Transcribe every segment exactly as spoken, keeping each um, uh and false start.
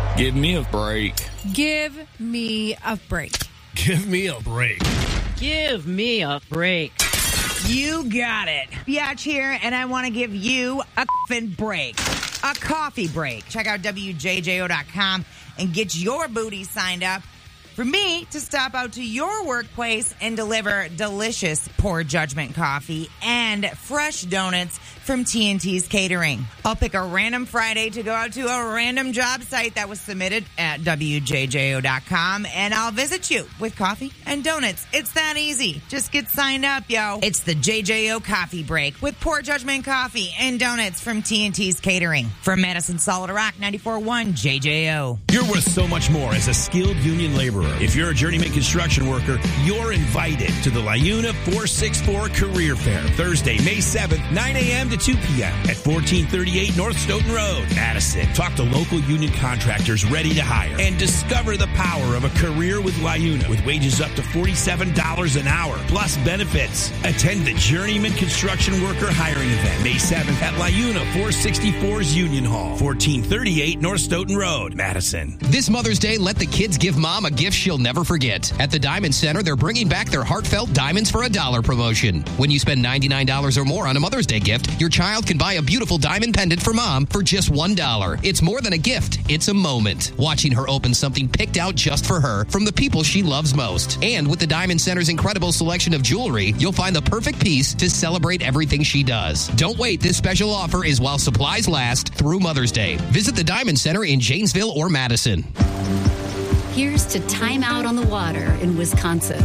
Give me a break. Give me a break. Give me a break. Give me a break. You got it. Biatch here, and I want to give you a f***ing break. A coffee break. Check out W J J O dot com and get your booty signed up for me to stop out to your workplace and deliver delicious Poor Judgment coffee and fresh donuts from T N T's Catering. I'll pick a random Friday to go out to a random job site that was submitted at W J J O dot com, and I'll visit you with coffee and donuts. It's that easy. Just get signed up, yo. It's the J J O Coffee Break with Poor Judgment coffee and donuts from T N T's Catering. From Madison Solid Rock, ninety-four point one J J O. You're worth so much more as a skilled union laborer. If you're a journeyman construction worker, you're invited to the LiUNA four sixty-four Career Fair, Thursday, May seventh, nine a.m. to two p.m. at fourteen thirty-eight North Stoughton Road, Madison. Talk to local union contractors ready to hire and discover the power of a career with LiUNA with wages up to forty-seven dollars an hour plus benefits. Attend the Journeyman Construction Worker Hiring Event May seventh at LiUNA four sixty-four's Union Hall, fourteen thirty-eight North Stoughton Road, Madison. This Mother's Day, let the kids give Mom a gift she'll never forget. At the Diamond Center, they're bringing back their heartfelt Diamonds for a Dollar promotion. When you spend ninety-nine dollars or more on a Mother's Day gift, your child can buy a beautiful diamond pendant for Mom for just one dollar. It's more than a gift. It's a moment. Watching her open something picked out just for her from the people she loves most. And with the Diamond Center's incredible selection of jewelry, you'll find the perfect piece to celebrate everything she does. Don't wait. This special offer is while supplies last through Mother's Day. Visit the Diamond Center in Janesville or Madison. Here's to time out on the water in Wisconsin.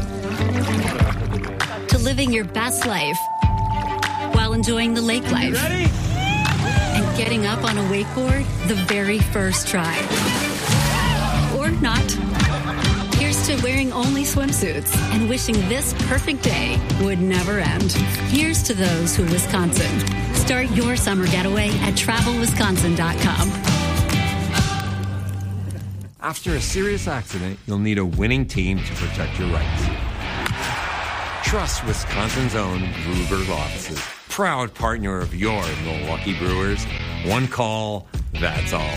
To living your best life while enjoying the lake life. Ready? And getting up on a wakeboard the very first try. Or not. Here's to wearing only swimsuits and wishing this perfect day would never end. Here's to those who Wisconsin. Start your summer getaway at travel wisconsin dot com. After a serious accident, you'll need a winning team to protect your rights. Trust Wisconsin's own Ruger offices. Proud partner of your Milwaukee Brewers. One call, that's all.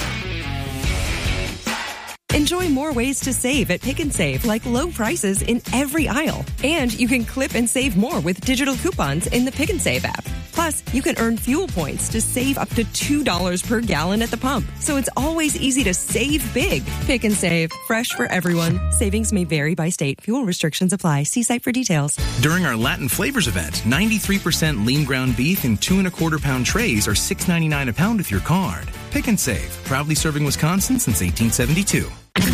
Enjoy more ways to save at Pick and Save, like low prices in every aisle. And you can clip and save more with digital coupons in the Pick and Save app. Plus, you can earn fuel points to save up to two dollars per gallon at the pump. So it's always easy to save big. Pick and Save. Fresh for everyone. Savings may vary by state. Fuel restrictions apply. See site for details. During our Latin Flavors event, ninety-three percent lean ground beef in two and a quarter pound trays are six ninety-nine a pound with your card. Pick and Save. Proudly serving Wisconsin since eighteen seventy-two.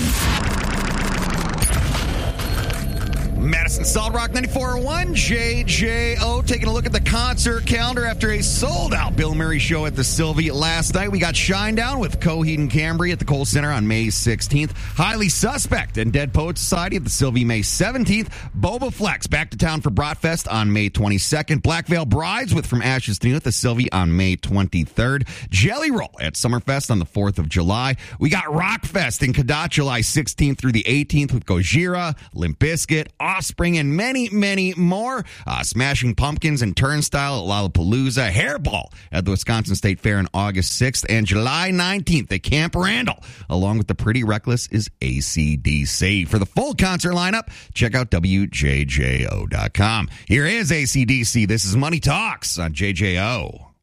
Madison Solid Rock ninety-four point one J J O. Taking a look at the concert calendar after a sold-out Bill Murray show at the Sylvie last night. We got Shinedown with Coheed and Cambria at the Kohl Center on May sixteenth. Highly Suspect and Dead Poets Society at the Sylvie May seventeenth. Boba Flex back to town for Bratfest on May twenty-second. Black Veil Brides with From Ashes to New at the Sylvie on May twenty-third. Jelly Roll at Summerfest on the fourth of July. We got Rockfest in Cadott July sixteenth through the eighteenth with Gojira, Limp Bizkit, Offspring, and many, many more. Uh, Smashing Pumpkins and Turnstile at Lollapalooza. Hairball at the Wisconsin State Fair on August sixth. And July nineteenth at Camp Randall, along with the Pretty Reckless, is A C D C. For the full concert lineup, check out W J J O dot com. Here is A C D C. This is Money Talks on J J O.